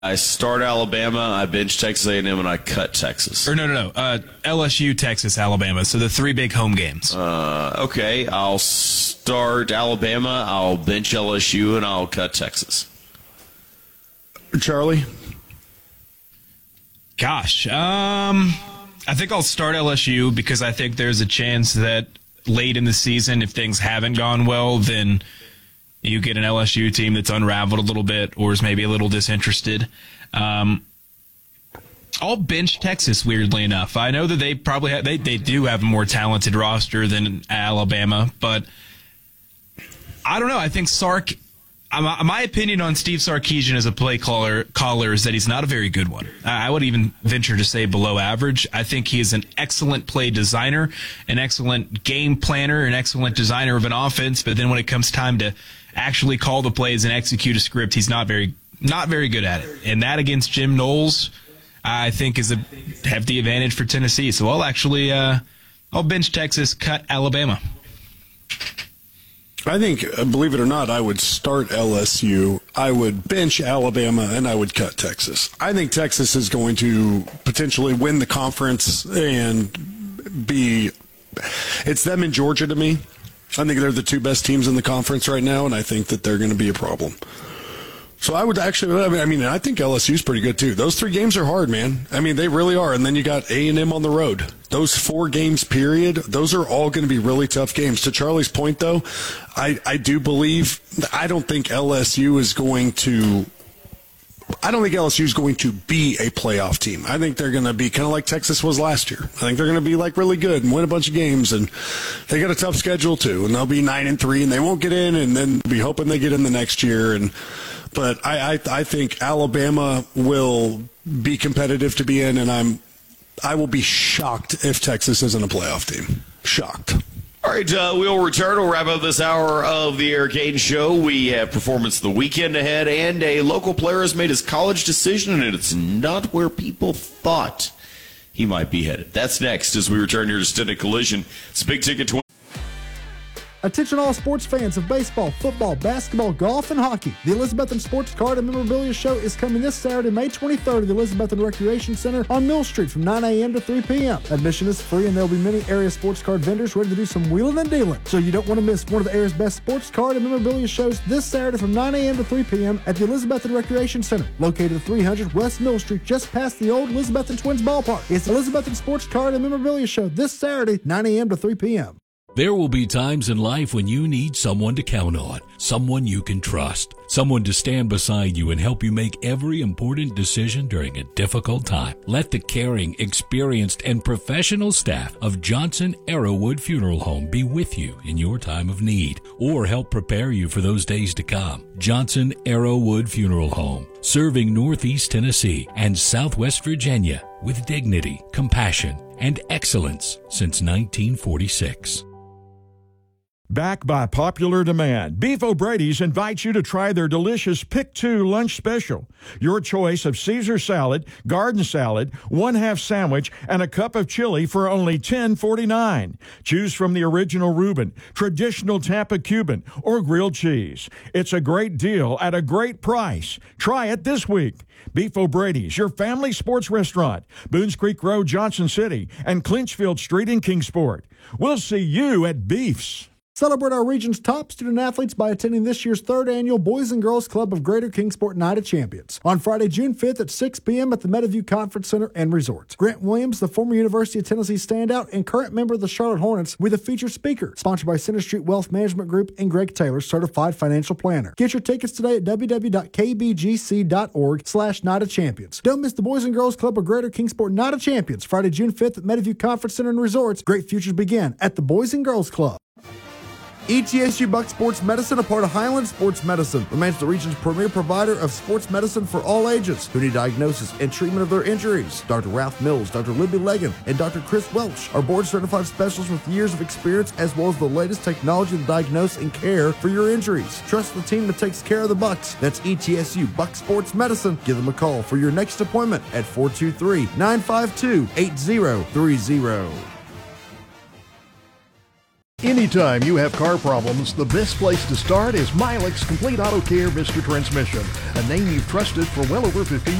I start Alabama, I bench Texas A&M, and I cut Texas. Or no. LSU, Texas, Alabama. So the three big home games. Okay, I'll start Alabama, I'll bench LSU, and I'll cut Texas. Charlie? Gosh, I think I'll start LSU because I think there's a chance that late in the season, if things haven't gone well, then you get an LSU team that's unraveled a little bit or is maybe a little disinterested. I'll bench Texas, weirdly enough. I know that they probably they do have a more talented roster than Alabama, but I don't know. I think my opinion on Steve Sarkisian as a play caller is that he's not a very good one. I would even venture to say below average. I think he is an excellent play designer, an excellent game planner, an excellent designer of an offense, but then when it comes time to actually call the plays and execute a script, he's not very good at it. And that against Jim Knowles, I think is a hefty advantage for Tennessee. So I'll bench Texas, cut Alabama. I think, believe it or not, I would start LSU, I would bench Alabama, and I would cut Texas. I think Texas is going to potentially win the conference and it's them and Georgia to me. I think they're the two best teams in the conference right now, and I think that they're going to be a problem. So I would actually, I think LSU's pretty good too. Those three games are hard, man. I mean, they really are. And then you got A&M on the road. Those 4 games, period, those are all going to be really tough games. To Charlie's point, though, I don't think LSU is going to be a playoff team. I think they're going to be kind of like Texas was last year. I think they're going to be like really good and win a bunch of games, and they got a tough schedule too. And they'll be 9-3, and they won't get in, and then be hoping they get in the next year. But I think Alabama will be competitive to be in, and I will be shocked if Texas isn't a playoff team. Shocked. All right, we'll return. We'll wrap up this hour of the Eric Hayden Show. We have Performance of the Weekend ahead, and a local player has made his college decision, and it's not where people thought he might be headed. That's next as we return here to Stendon Collision. It's Big Ticket 20. Attention all sports fans of baseball, football, basketball, golf, and hockey. The Elizabethan Sports Card and Memorabilia Show is coming this Saturday, May 23rd at the Elizabethan Recreation Center on Mill Street from 9 a.m. to 3 p.m. Admission is free, and there will be many area sports card vendors ready to do some wheeling and dealing. So you don't want to miss one of the area's best sports card and memorabilia shows this Saturday from 9 a.m. to 3 p.m. at the Elizabethan Recreation Center, located at 300 West Mill Street, just past the old Elizabethan Twins ballpark. It's the Elizabethan Sports Card and Memorabilia Show this Saturday, 9 a.m. to 3 p.m. There will be times in life when you need someone to count on, someone you can trust, someone to stand beside you and help you make every important decision during a difficult time. Let the caring, experienced, and professional staff of Johnson Arrowwood Funeral Home be with you in your time of need or help prepare you for those days to come. Johnson Arrowwood Funeral Home, serving Northeast Tennessee and Southwest Virginia with dignity, compassion, and excellence since 1946. Back by popular demand, Beef O'Brady's invites you to try their delicious Pick 2 lunch special. Your choice of Caesar salad, garden salad, 1/2 sandwich, and a cup of chili for only $10.49. Choose from the original Reuben, traditional Tampa Cuban, or grilled cheese. It's a great deal at a great price. Try it this week. Beef O'Brady's, your family sports restaurant, Boones Creek Road, Johnson City, and Clinchfield Street in Kingsport. We'll see you at Beef's. Celebrate our region's top student athletes by attending this year's 3rd annual Boys and Girls Club of Greater Kingsport Night of Champions on Friday, June 5th at 6 p.m. at the Meadowview Conference Center and Resort. Grant Williams, the former University of Tennessee standout and current member of the Charlotte Hornets, will be the featured speaker. Sponsored by Center Street Wealth Management Group and Greg Taylor, Certified Financial Planner. Get your tickets today at www.kbgc.org/Night of Champions. Don't miss the Boys and Girls Club of Greater Kingsport Night of Champions, Friday, June 5th at Meadowview Conference Center and Resorts. Great futures begin at the Boys and Girls Club. ETSU Buck Sports Medicine, a part of Highland Sports Medicine, remains the region's premier provider of sports medicine for all ages who need diagnosis and treatment of their injuries. Dr. Ralph Mills, Dr. Libby Legan, and Dr. Chris Welch are board-certified specialists with years of experience as well as the latest technology to diagnose and care for your injuries. Trust the team that takes care of the Bucks. That's ETSU Buck Sports Medicine. Give them a call for your next appointment at 423-952-8030. Anytime you have car problems, the best place to start is Milex Complete Auto Care Mr. Transmission, a name you've trusted for well over 50 years.